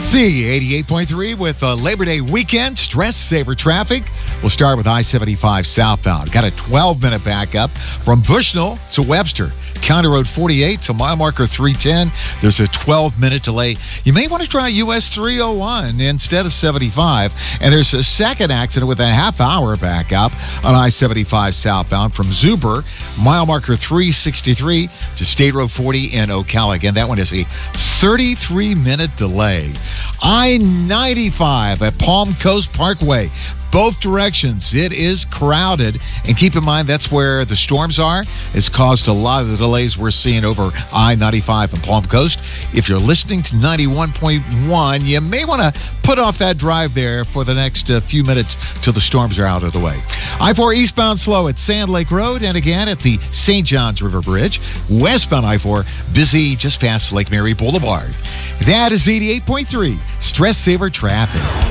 Z88.3 with Labor Day weekend stress saver traffic. We'll start with I-75 southbound. Got a 12-minute backup from Bushnell to Webster. County Road 48 to mile marker 310. There's a 12-minute delay. You may want to try US 301 instead of 75. And there's a second accident with a half-hour backup on I-75 southbound from Zuber, mile marker 363 to State Road 40 in Ocala. Again, that one is a 33-minute delay. I-95 at Palm Coast Parkway. Both directions, it is crowded. And keep in mind, that's where the storms are. It's caused a lot of the delays we're seeing over I-95 and Palm Coast. If you're listening to 91.1, you may want to put off that drive there for the next few minutes till the storms are out of the way. I-4 eastbound slow at Sand Lake Road and again at the St. Johns River Bridge. Westbound I-4 busy just past Lake Mary Boulevard. That is 88.3 Stress Saver Traffic.